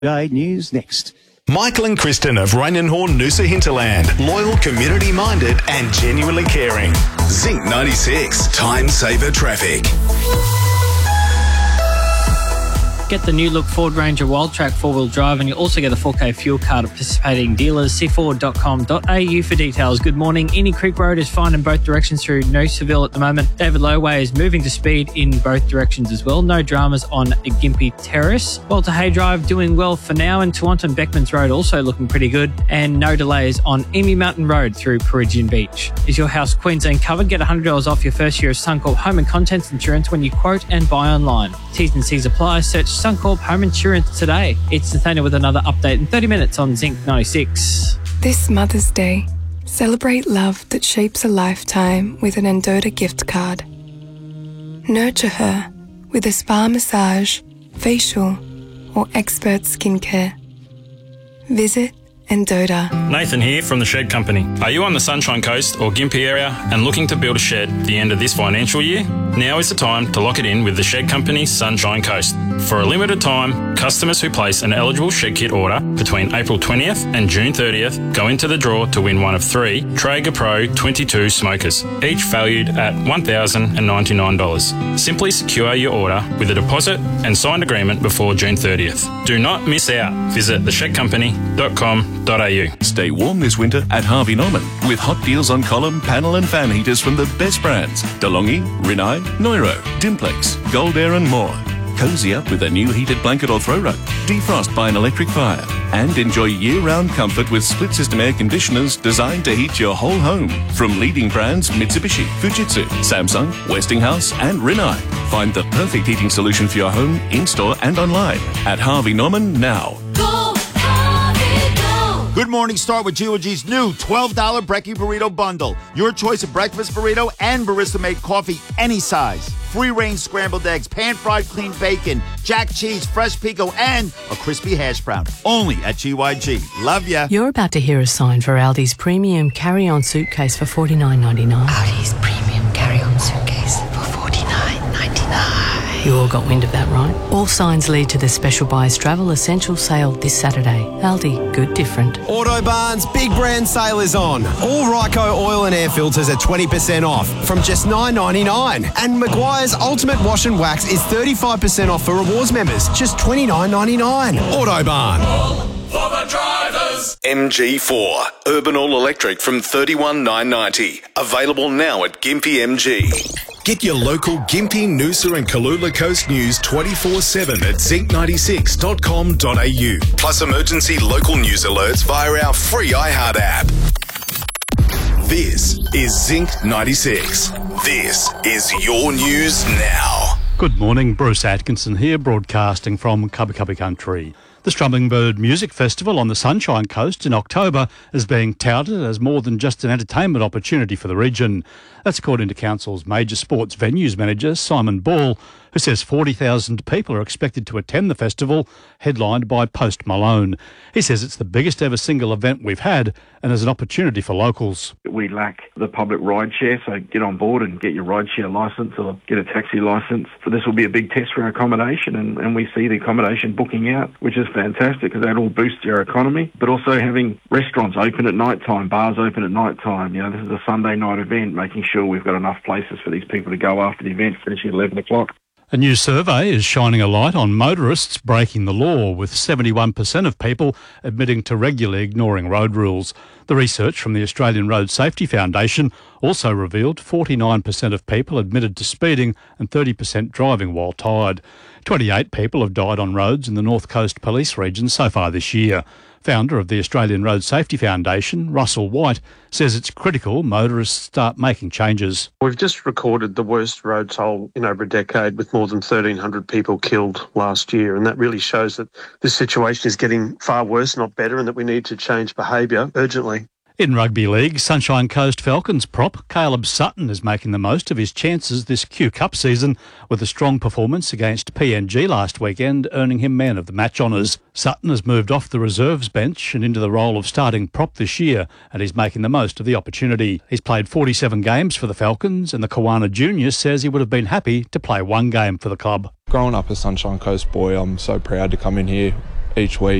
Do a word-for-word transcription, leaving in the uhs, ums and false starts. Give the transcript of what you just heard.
Day News next. Michael and Kristen of Rainenhorn Noosa Hinterland. Loyal, community-minded and genuinely caring. Zinc ninety-six. Time Saver Traffic. Get the new look Ford Ranger Wildtrak four-wheel drive, and you'll also get a four K fuel card at participating dealers. see ford dot com dot a u for details. Good morning. Innie Creek Road is fine in both directions through Noosaville at the moment. David Lowway is moving to speed in both directions as well. No dramas on Gympie Terrace. Walter Hay Drive doing well for now, and Tawantin Beckmans Road also looking pretty good, and no delays on Emu Mountain Road through Perigian Beach. Is your house Queensland covered? Get one hundred dollars off your first year of Suncorp Home and Contents Insurance when you quote and buy online. T's and C's apply. Search Suncorp Home Insurance today. It's Nathaniel with another update in thirty minutes on Zinc ninety-six. This Mother's Day, celebrate love that shapes a lifetime with an Endota gift card. Nurture her with a spa massage, facial, or expert skincare. Visit Endota. Nathan here from the Shed Company. Are you on the Sunshine Coast or Gympie area and looking to build a shed at the end of this financial year? Now is the time to lock it in with the Shed Company's Sunshine Coast. For a limited time, customers who place an eligible shed kit order between April twentieth and June thirtieth go into the draw to win one of three Traeger Pro twenty-two smokers, each valued at one thousand ninety-nine dollars. Simply secure your order with a deposit and signed agreement before June thirtieth. Do not miss out. Visit the shed company dot com dot a u. Stay warm this winter at Harvey Norman with hot deals on column, panel and fan heaters from the best brands: DeLonghi, Rinnai, Neuro, Dimplex, Gold Air and more. Cozy up with a new heated blanket or throw rug. Defrost by an electric fire. And enjoy year-round comfort with split-system air conditioners designed to heat your whole home. From leading brands Mitsubishi, Fujitsu, Samsung, Westinghouse and Rinnai. Find the perfect heating solution for your home, in-store and online at Harvey Norman now. Good morning, start with G O G's new twelve dollars Brekkie Burrito Bundle. Your choice of breakfast burrito and barista-made coffee, any size. Free-range scrambled eggs, pan-fried clean bacon, jack cheese, fresh pico, and a crispy hash brown. Only at G Y G. Love ya. You're about to hear a sign for Aldi's premium carry-on suitcase for forty-nine ninety-nine. Aldi's premium carry-on suitcase for forty-nine ninety-nine. You all got wind of that, right? All signs lead to the Special Buys Travel Essential Sale this Saturday. Aldi, good different. Autobarn's big brand sale is on. All Ryco oil and air filters are twenty percent off from just nine ninety-nine. And Maguire's Ultimate Wash and Wax is thirty-five percent off for rewards members, just twenty-nine ninety-nine. Autobarn. All for the drivers. M G four. Urban All Electric from thirty-one nine ninety. Available now at Gympie M G. Get your local Gympie, Noosa and Kalula Coast news twenty-four seven at zinc ninety-six dot com dot a u. Plus emergency local news alerts via our free iHeart app. This is Zinc ninety-six. This is your news now. Good morning, Bruce Atkinson here, broadcasting from Cubby Cubby Country. The Strumming Bird Music Festival on the Sunshine Coast in October is being touted as more than just an entertainment opportunity for the region. That's according to Council's major sports venues manager, Simon Ball, who says forty thousand people are expected to attend the festival, headlined by Post Malone. He says it's the biggest ever single event we've had and is an opportunity for locals. We lack the public ride share, so get on board and get your ride share licence or get a taxi licence. So this will be a big test for our accommodation, and, and we see the accommodation booking out, which is fantastic because that will boost your economy. But also having restaurants open at night time, bars open at night time. You know, this is a Sunday night event, making sure we've got enough places for these people to go after the event, finishing at eleven o'clock. A new survey is shining a light on motorists breaking the law, with seventy-one percent of people admitting to regularly ignoring road rules. The research from the Australian Road Safety Foundation also revealed forty-nine percent of people admitted to speeding and thirty percent driving while tired. twenty-eight people have died on roads in the North Coast Police region so far this year. Founder of the Australian Road Safety Foundation, Russell White, says it's critical motorists start making changes. We've just recorded the worst road toll in over a decade, with more than thirteen hundred people killed last year, and that really shows that this situation is getting far worse, not better, and that we need to change behaviour urgently. In Rugby League, Sunshine Coast Falcons prop Caleb Sutton is making the most of his chances this Q Cup season with a strong performance against P N G last weekend, earning him man of the match honours. Sutton has moved off the reserves bench and into the role of starting prop this year, and he's making the most of the opportunity. He's played forty-seven games for the Falcons, and the Kawana Junior says he would have been happy to play one game for the club. Growing up a Sunshine Coast boy, I'm so proud to come in here each week.